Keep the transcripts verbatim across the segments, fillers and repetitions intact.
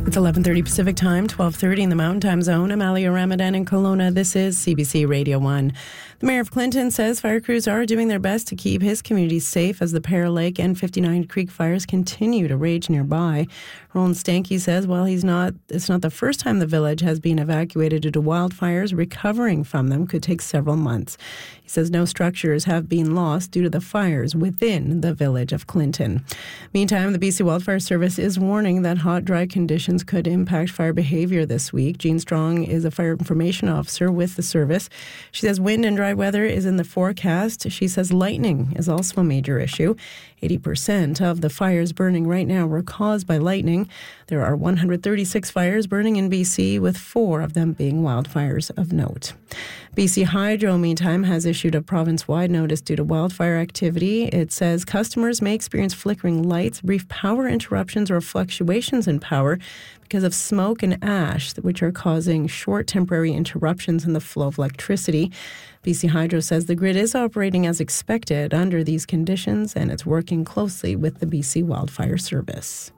It's eleven thirty Pacific Time, twelve thirty in the Mountain Time Zone. I'm Alia Ramadan in Kelowna. This is C B C Radio one. The mayor of Clinton says fire crews are doing their best to keep his community safe as the Pear Lake and fifty-nine Creek fires continue to rage nearby. Roland Stanky says while he's not, it's not the first time the village has been evacuated due to wildfires, recovering from them could take several months. He says no structures have been lost due to the fires within the village of Clinton. Meantime, the B C Wildfire Service is warning that hot, dry conditions could impact fire behavior this week. Jean Strong is a fire information officer with the service. She says wind and dry weather is in the forecast. She says lightning is also a major issue. eighty percent of the fires burning right now were caused by lightning. There are one hundred thirty-six fires burning in B C, with four of them being wildfires of note. B C Hydro, meantime, has issued a province-wide notice due to wildfire activity. It says customers may experience flickering lights, brief power interruptions, or fluctuations in power because of smoke and ash, which are causing short temporary interruptions in the flow of electricity. B C Hydro says the grid is operating as expected under these conditions, and it's working closely with the B C Wildfire Service.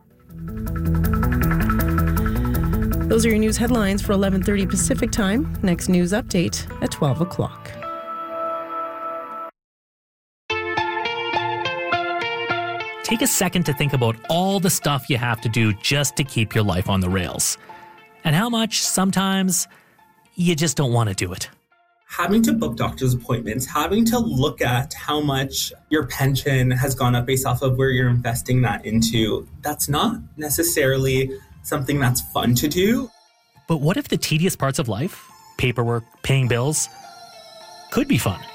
Those are your news headlines for eleven thirty Pacific Time. Next news update at twelve o'clock. Take a second to think about all the stuff you have to do just to keep your life on the rails. And how much, sometimes, you just don't want to do it. Having to book doctor's appointments, having to look at how much your pension has gone up based off of where you're investing that into, that's not necessarily something that's fun to do. But what if the tedious parts of life, paperwork, paying bills, could be fun?